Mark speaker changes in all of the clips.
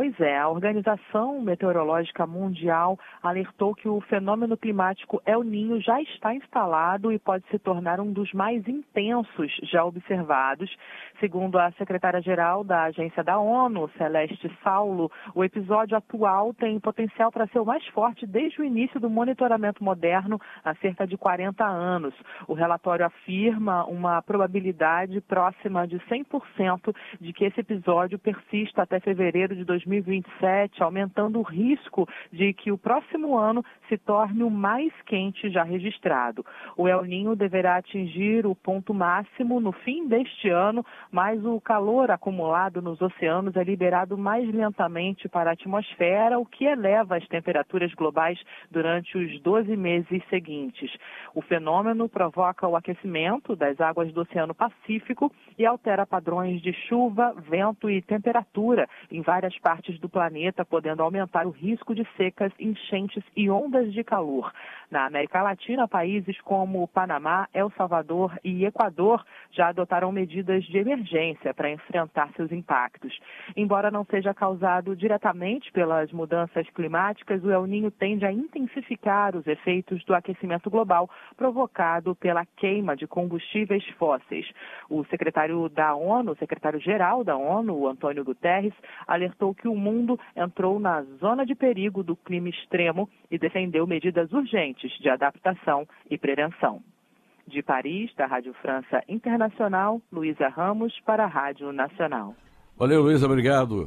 Speaker 1: Pois é, a Organização Meteorológica Mundial alertou que o fenômeno climático El Niño já está instalado e pode se tornar um dos mais intensos já observados. Segundo a secretária-geral da Agência da ONU, Celeste Saulo, o episódio atual tem potencial para ser o mais forte desde o início do monitoramento moderno há cerca de 40 anos. O relatório afirma uma probabilidade próxima de 100% de que esse episódio persista até fevereiro de 2027, aumentando o risco de que o próximo ano se torne o mais quente já registrado. O El Niño deverá atingir o ponto máximo no fim deste ano, mas o calor acumulado nos oceanos é liberado mais lentamente para a atmosfera, o que eleva as temperaturas globais durante os 12 meses seguintes. O fenômeno provoca o aquecimento das águas do Oceano Pacífico e altera padrões de chuva, vento e temperatura em várias partes do planeta, podendo aumentar o risco de secas, enchentes e ondas de calor. Na América Latina, países como Panamá, El Salvador e Equador já adotaram medidas de emergência para enfrentar seus impactos. Embora não seja causado diretamente pelas mudanças climáticas, o El Niño tende a intensificar os efeitos do aquecimento global provocado pela queima de combustíveis fósseis. O secretário-geral da ONU, Antônio Guterres, alertou que o mundo entrou na zona de perigo do clima extremo e defendeu medidas urgentes de adaptação e prevenção. De Paris, da Rádio França Internacional, Luísa Ramos para a Rádio Nacional.
Speaker 2: Valeu, Luísa, obrigado.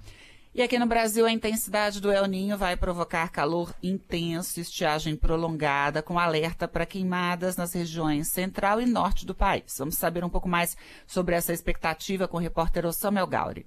Speaker 3: E aqui no Brasil, a intensidade do El Niño vai provocar calor intenso, estiagem prolongada, com alerta para queimadas nas regiões central e norte do país. Vamos saber um pouco mais sobre essa expectativa com o repórter Samuel Gauri.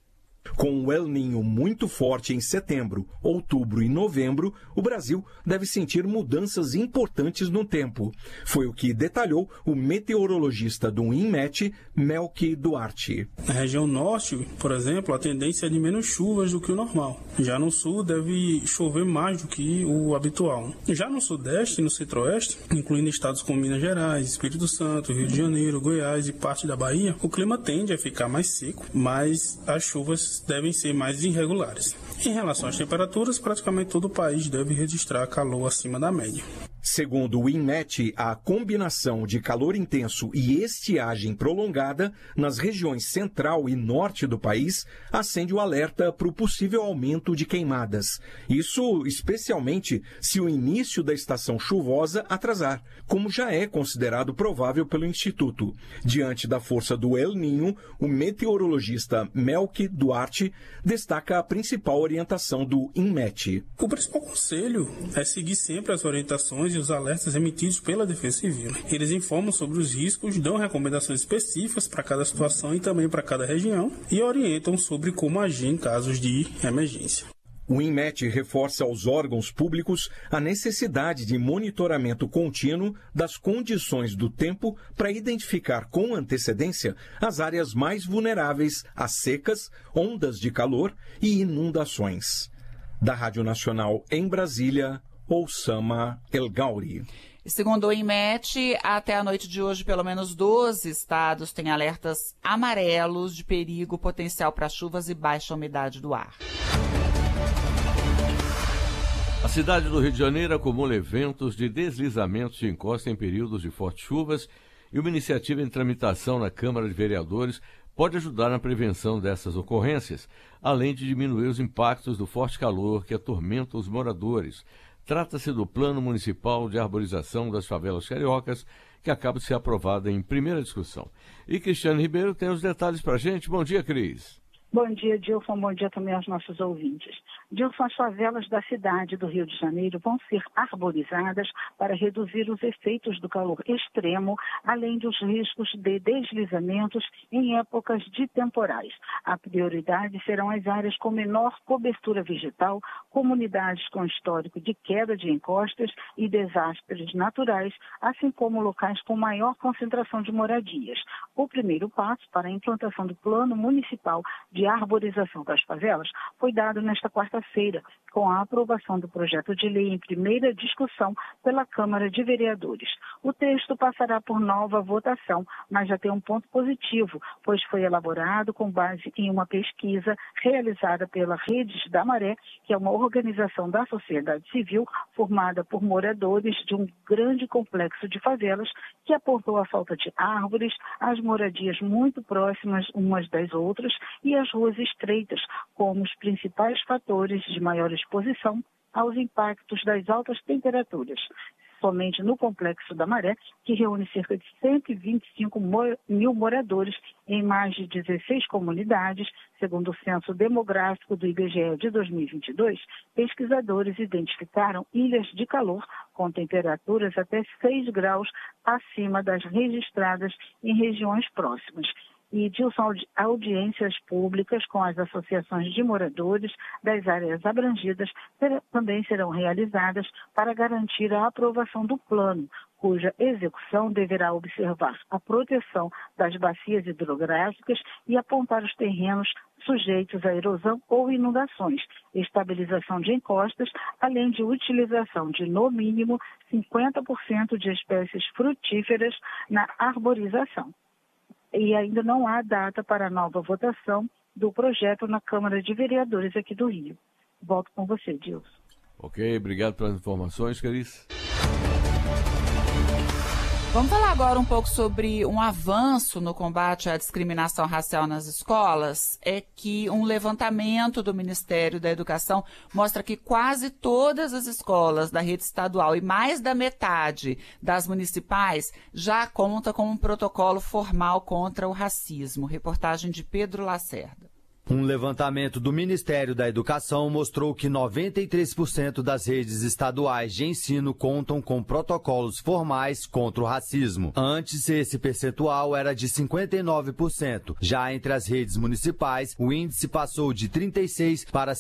Speaker 4: Com o El Niño muito forte em setembro, outubro e novembro, o Brasil deve sentir mudanças importantes no tempo. Foi o que detalhou o meteorologista do INMET, Melqui Duarte.
Speaker 5: Na região norte, por exemplo, a tendência é de menos chuvas do que o normal. Já no sul, deve chover mais do que o habitual. Já no sudeste e no centro-oeste, incluindo estados como Minas Gerais, Espírito Santo, Rio de Janeiro, Goiás e parte da Bahia, o clima tende a ficar mais seco, mas as chuvas devem ser mais irregulares. Em relação às temperaturas, praticamente todo o país deve registrar calor acima da média.
Speaker 4: Segundo o INMET, a combinação de calor intenso e estiagem prolongada nas regiões central e norte do país acende o alerta para o possível aumento de queimadas. Isso especialmente se o início da estação chuvosa atrasar, como já é considerado provável pelo Instituto. Diante da força do El Niño, o meteorologista Melqui Duarte destaca a principal orientação do INMET.
Speaker 5: O principal conselho é seguir sempre as orientações e os alertas emitidos pela Defesa Civil. Eles informam sobre os riscos, dão recomendações específicas para cada situação e também para cada região e orientam sobre como agir em casos de emergência.
Speaker 4: O INMET reforça aos órgãos públicos a necessidade de monitoramento contínuo das condições do tempo para identificar com antecedência as áreas mais vulneráveis a secas, ondas de calor e inundações. Da Rádio Nacional em Brasília, Oussama El Gauri.
Speaker 3: Segundo o INMET, até a noite de hoje, pelo menos 12 estados têm alertas amarelos de perigo potencial para chuvas e baixa umidade do ar.
Speaker 2: A cidade do Rio de Janeiro acumula eventos de deslizamentos de encosta em períodos de fortes chuvas e uma iniciativa em tramitação na Câmara de Vereadores pode ajudar na prevenção dessas ocorrências, além de diminuir os impactos do forte calor que atormenta os moradores. Trata-se do Plano Municipal de Arborização das Favelas Cariocas, que acaba de ser aprovado em primeira discussão. E Cristiane Ribeiro tem os detalhes para a gente. Bom dia, Cris.
Speaker 6: Bom dia, Dilson. Bom dia também aos nossos ouvintes. Dilson, as favelas da cidade do Rio de Janeiro vão ser arborizadas para reduzir os efeitos do calor extremo, além dos riscos de deslizamentos em épocas de temporais. A prioridade serão as áreas com menor cobertura vegetal, comunidades com histórico de queda de encostas e desastres naturais, assim como locais com maior concentração de moradias. O primeiro passo para a implantação do Plano Municipal de de arborização das favelas foi dado nesta quarta-feira, com a aprovação do projeto de lei em primeira discussão pela Câmara de Vereadores. O texto passará por nova votação, mas já tem um ponto positivo, pois foi elaborado com base em uma pesquisa realizada pela Redes da Maré, que é uma organização da sociedade civil formada por moradores de um grande complexo de favelas, que apontou a falta de árvores, as moradias muito próximas umas das outras e as ruas estreitas como os principais fatores de maior exposição aos impactos das altas temperaturas. Somente no Complexo da Maré, que reúne cerca de 125 mil moradores em mais de 16 comunidades, segundo o Censo Demográfico do IBGE de 2022, pesquisadores identificaram ilhas de calor com temperaturas até 6 graus acima das registradas em regiões próximas. E, Dilson, audiências públicas com as associações de moradores das áreas abrangidas também serão realizadas para garantir a aprovação do plano, cuja execução deverá observar a proteção das bacias hidrográficas e apontar os terrenos sujeitos a erosão ou inundações, estabilização de encostas, além de utilização de, no mínimo, 50% de espécies frutíferas na arborização. E ainda não há data para a nova votação do projeto na Câmara de Vereadores aqui do Rio. Volto com você, Dilson.
Speaker 2: Ok, obrigado pelas informações, Clarice.
Speaker 3: Vamos falar agora um pouco sobre um avanço no combate à discriminação racial nas escolas. É que um levantamento do Ministério da Educação mostra que quase todas as escolas da rede estadual e mais da metade das municipais já conta com um protocolo formal contra o racismo. Reportagem de Pedro Lacerda.
Speaker 7: Um levantamento do Ministério da Educação mostrou que 93% das redes estaduais de ensino contam com protocolos formais contra o racismo. Antes, esse percentual era de 59%. Já entre as redes municipais, o índice passou de 36% para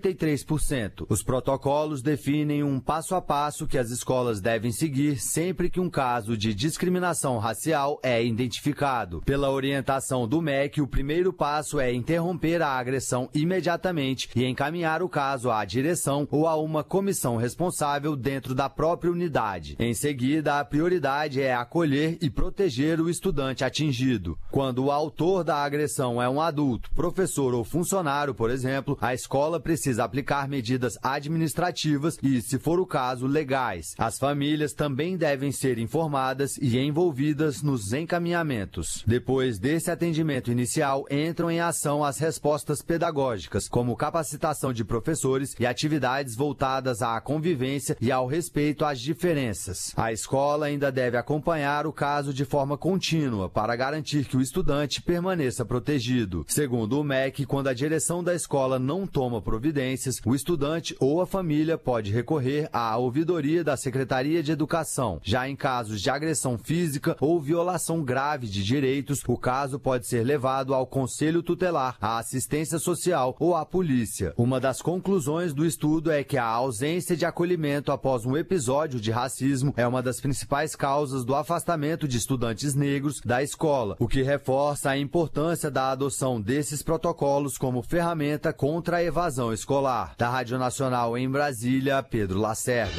Speaker 7: 53%. Os protocolos definem um passo a passo que as escolas devem seguir sempre que um caso de discriminação racial é identificado. Pela orientação do MEC, o primeiro passo é interromper a agressão imediatamente e encaminhar o caso à direção ou a uma comissão responsável dentro da própria unidade. Em seguida, a prioridade é acolher e proteger o estudante atingido. Quando o autor da agressão é um adulto, professor ou funcionário, por exemplo, a escola precisa aplicar medidas administrativas e, se for o caso, legais. As famílias também devem ser informadas e envolvidas nos encaminhamentos. Depois desse atendimento inicial, entram em ação as respostas pedagógicas, como capacitação de professores e atividades voltadas à convivência e ao respeito às diferenças. A escola ainda deve acompanhar o caso de forma contínua para garantir que o estudante permaneça protegido. Segundo o MEC, quando a direção da escola não toma providências, o estudante ou a família pode recorrer à ouvidoria da Secretaria de Educação. Já em casos de agressão física ou violação grave de direitos, o caso pode ser levado ao Conselho Tutelar, à assistência social ou à polícia. Uma das conclusões do estudo é que a ausência de acolhimento após um episódio de racismo é uma das principais causas do afastamento de estudantes negros da escola, o que reforça a importância da adoção desses protocolos como ferramenta contra a evasão escolar. Da Rádio Nacional em Brasília, Pedro Lacerda.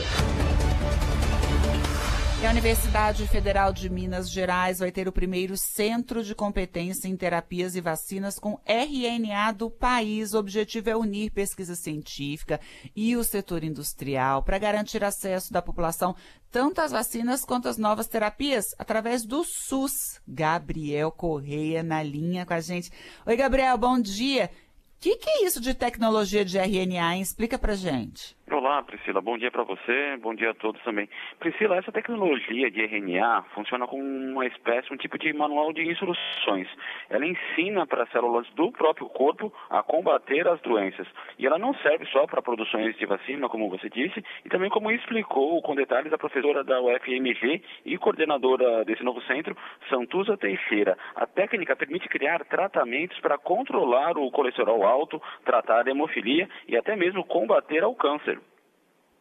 Speaker 3: E a Universidade Federal de Minas Gerais vai ter o primeiro centro de competência em terapias e vacinas com RNA do país. O objetivo é unir pesquisa científica e o setor industrial para garantir acesso da população tanto às vacinas quanto às novas terapias através do SUS. Gabriel Correia na linha com a gente. Oi, Gabriel, bom dia. O que é isso de tecnologia de RNA, hein? Explica pra gente.
Speaker 8: Olá, Priscila. Bom dia para você, bom dia a todos também. Priscila, essa tecnologia de RNA funciona como uma espécie, um tipo de manual de instruções. Ela ensina para as células do próprio corpo a combater as doenças. E ela não serve só para produções de vacina, como você disse, e também como explicou com detalhes a professora da UFMG e coordenadora desse novo centro, Santuza Teixeira. A técnica permite criar tratamentos para controlar o colesterol alto, tratar a hemofilia e até mesmo combater ao câncer.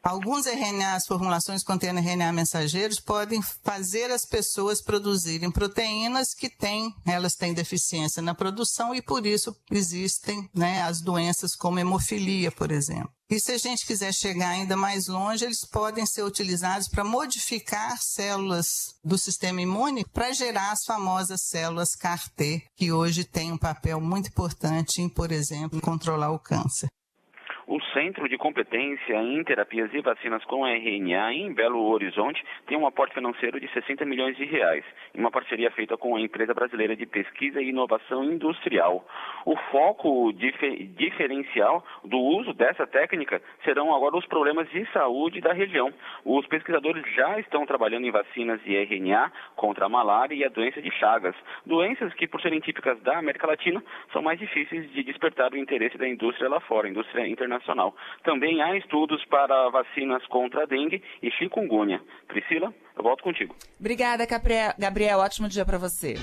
Speaker 9: Alguns RNA, as formulações contendo RNA mensageiros, podem fazer as pessoas produzirem proteínas que elas têm deficiência na produção e por isso existem, né, as doenças como hemofilia, por exemplo. E se a gente quiser chegar ainda mais longe, eles podem ser utilizados para modificar células do sistema imune para gerar as famosas células CAR-T, que hoje têm um papel muito importante em, por exemplo, controlar o câncer.
Speaker 8: O Centro de Competência em Terapias e Vacinas com RNA em Belo Horizonte tem um aporte financeiro de R$60 milhões, em uma parceria feita com a Empresa Brasileira de Pesquisa e Inovação Industrial. O foco diferencial do uso dessa técnica serão agora os problemas de saúde da região. Os pesquisadores já estão trabalhando em vacinas de RNA contra a malária e a doença de Chagas, doenças que, por serem típicas da América Latina, são mais difíceis de despertar o interesse da indústria lá fora, indústria internacional. Também há estudos para vacinas contra a dengue e chikungunya. Priscila, eu volto contigo.
Speaker 3: Obrigada, Gabriel. Ótimo dia para você.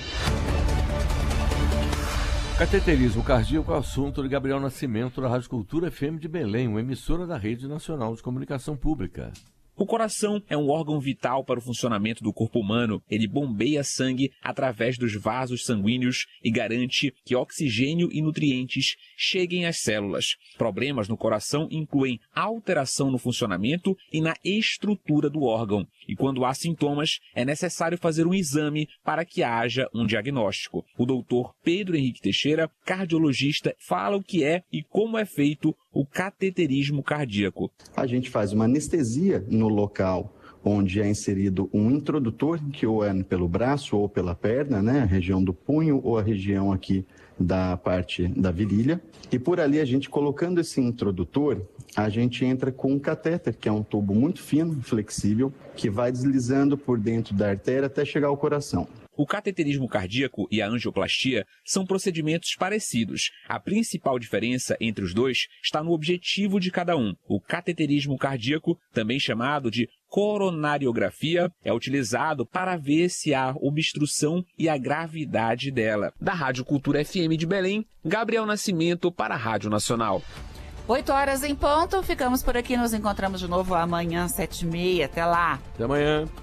Speaker 2: Cateterismo cardíaco é o assunto de Gabriel Nascimento, da Rádio Cultura FM de Belém, uma emissora da Rede Nacional de Comunicação Pública.
Speaker 10: O coração é um órgão vital para o funcionamento do corpo humano. Ele bombeia sangue através dos vasos sanguíneos e garante que oxigênio e nutrientes cheguem às células. Problemas no coração incluem alteração no funcionamento e na estrutura do órgão. E quando há sintomas, é necessário fazer um exame para que haja um diagnóstico. O doutor Pedro Henrique Teixeira, cardiologista, fala o que é e como é feito o cateterismo cardíaco.
Speaker 11: A gente faz uma anestesia no local onde é inserido um introdutor, que ou é pelo braço ou pela perna, né, a região do punho ou a região aqui da parte da virilha. E por ali a gente colocando esse introdutor, a gente entra com um catéter, que é um tubo muito fino, flexível, que vai deslizando por dentro da artéria até chegar ao coração.
Speaker 10: O cateterismo cardíaco e a angioplastia são procedimentos parecidos. A principal diferença entre os dois está no objetivo de cada um. O cateterismo cardíaco, também chamado de coronariografia, é utilizado para ver se há obstrução e a gravidade dela. Da Rádio Cultura FM de Belém, Gabriel Nascimento para a Rádio Nacional.
Speaker 3: 8 horas em ponto, ficamos por aqui, nos encontramos de novo amanhã, 7h30. Até lá.
Speaker 2: Até amanhã.